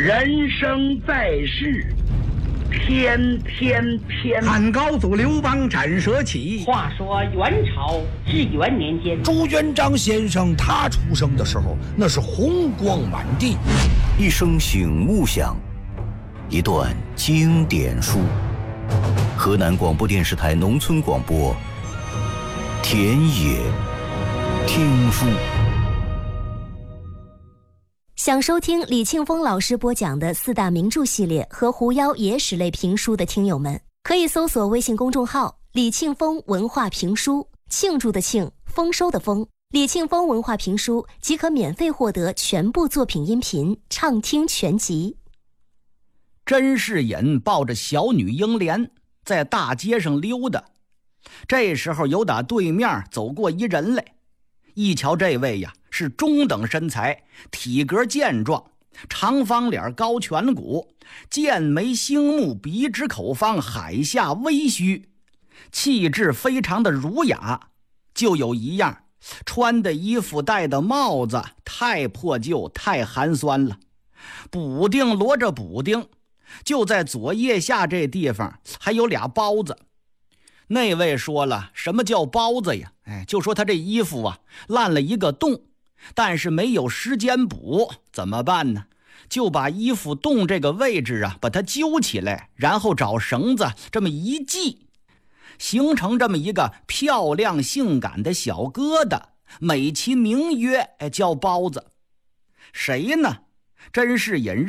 人生在世，天天天。 汉高祖刘邦斩蛇起。 话说元朝至元年间， 朱元璋先生他出生的时候，那是红光满地。 一声醒悟响，一段经典书。河南广播电视台农村广播，田野听书。 想收听李庆峰老师播讲的四大名著系列和狐妖野史类评书的听友们，可以搜索微信公众号李庆峰文化评书，庆祝的庆，丰收的丰，李庆峰文化评书即可免费获得全部作品音频畅听全集。 甄士隐抱着小女英莲在大街上溜达，这时候有打对面走过一人来，一瞧这位呀是中等身材，体格健壮，长方脸，高颧骨，剑眉星目，鼻直口方，海下微须，气质非常的儒雅。就有一样，穿的衣服戴的帽子太破旧太寒酸了，补丁摞着补丁，就在左腋下这地方还有俩包子。那位说了，什么叫包子呀？就说他这衣服啊烂了一个洞，但是没有时间补，怎么办呢？就把衣服洞这个位置啊把它揪起来，然后找绳子这么一系，形成这么一个漂亮性感的小疙瘩，美其名曰叫包子。谁呢？甄士隐